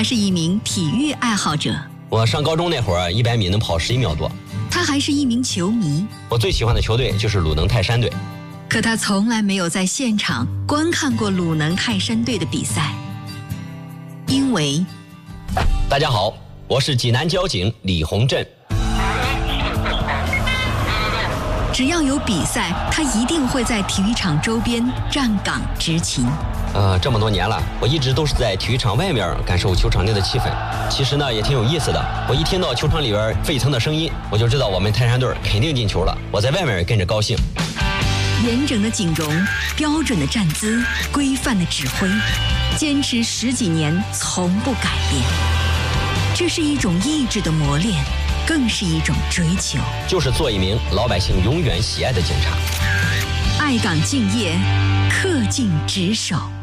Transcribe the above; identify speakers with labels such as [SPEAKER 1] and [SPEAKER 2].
[SPEAKER 1] 他是一名体育爱好者。
[SPEAKER 2] 我上高中那会儿，100米能跑11秒多。
[SPEAKER 1] 他还是一名球迷。
[SPEAKER 2] 我最喜欢的球队就是鲁能泰山队。
[SPEAKER 1] 可他从来没有在现场观看过鲁能泰山队的比赛，因为……
[SPEAKER 2] 大家好，我是济南交警李洪振。
[SPEAKER 1] 只要有比赛，他一定会在体育场周边站岗执勤。
[SPEAKER 2] 这么多年了，我一直都是在体育场外面感受球场内的气氛。其实呢，也挺有意思的。我一听到球场里边沸腾的声音，我就知道我们泰山队肯定进球了。我在外面也跟着高兴。
[SPEAKER 1] 严整的景容，标准的站姿，规范的指挥，坚持10几年，从不改变。这是一种意志的磨练，更是一种追求。
[SPEAKER 2] 就是做一名老百姓永远喜爱的警察。
[SPEAKER 1] 爱岗敬业，恪尽职守。